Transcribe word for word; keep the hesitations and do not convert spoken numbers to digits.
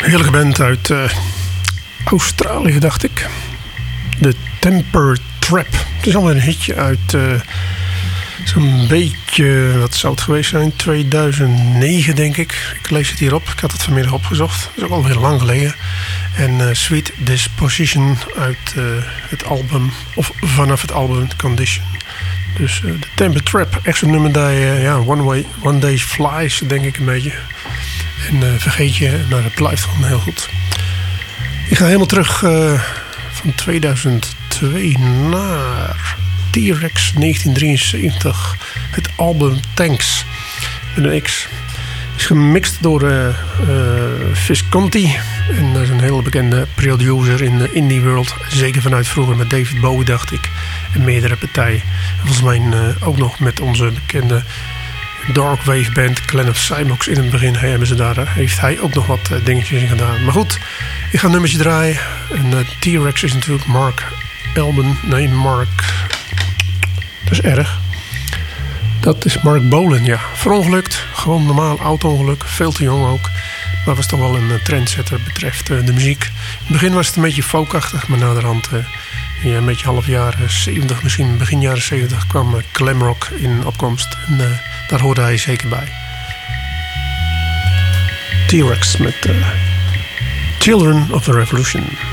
Heerlijke band uit uh, Australië, dacht ik. De Temper Trap. Het is alweer een hitje uit uh, zo'n beetje, wat zou het geweest zijn, tweeduizend negen denk ik. Ik lees het hierop, ik had het vanmiddag opgezocht. Dat is ook alweer lang geleden. En uh, Sweet Disposition uit uh, het album, of vanaf het album Condition. Dus uh, de Temper Trap, echt zo'n nummer dat je, uh, ja, one, way, one Day Flies, denk ik een beetje. En uh, vergeet je, maar het blijft gewoon heel goed. Ik ga helemaal terug uh, van tweeduizend twee naar T-Rex negentien drieënzeventig. Het album Thanks met een X. Is gemixt door uh, uh, Visconti. En dat is een hele bekende producer in de indie world. Zeker vanuit vroeger met David Bowie, dacht ik. En meerdere partijen. En volgens mij uh, ook nog met onze bekende Darkwave band Clan of Cymox. In het begin hebben ze daar, uh, heeft hij ook nog wat uh, dingetjes in gedaan. Maar goed, ik ga een nummertje draaien. En uh, T-Rex is natuurlijk Mark Alban. Nee, Mark... Dat is erg. Dat is Mark Bolan, ja. Verongelukt. Gewoon normaal auto-ongeluk. Veel te jong ook. Maar was toch wel een uh, trendsetter betreft uh, de muziek. In het begin was het een beetje folkachtig. Maar naderhand, uh, ja, een beetje half jaren zeventig, misschien begin jaren zeventig, kwam uh, glamrock in opkomst. En uh, daar hoorde hij zeker bij. T-Rex met uh, Children of the Revolution.